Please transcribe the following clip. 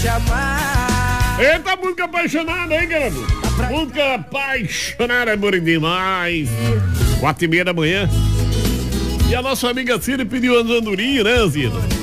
Eita, música apaixonada, hein, garoto? Música apaixonada, por demais. 4:30 da manhã. E a nossa amiga Cida pediu as andorinhas, né, Cida?